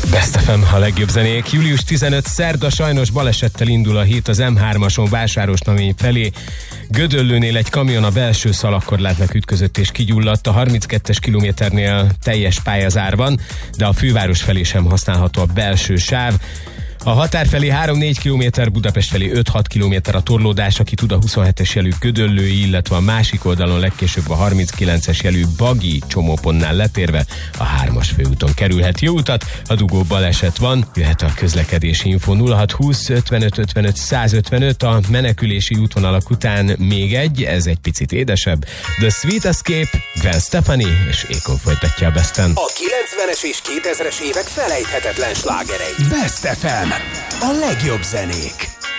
Best FM, a legjobb zenék. Július 15 szerda, sajnos balesettel indul a hét az M3-ason Vásárosnamény felé. Gödöllőnél egy kamion a belső szalagkorlátnak ütközött és kigyulladt. A 32-es kilométernél teljes pályazárban, de a főváros felé sem használható a belső sáv. A határ felé 3-4 km, Budapest felé 5-6 km a torlódás, aki tud a 27-es jelű Gödöllői, illetve a másik oldalon legkésőbb a 39-es jelű Bagi csomópontnál letérve a 3-as főúton kerülhet. Jó utat, a dugó baleset van, jöhet a közlekedési info 0620 55 55 155, a menekülési útvonalak után még egy, ez egy picit édesebb. The Sweet Escape, Gwen Stefani és Akon folytatja a Besten. A 90-es és 2000-es évek felejthetetlen slágerei. Best FM. A legjobb zenék.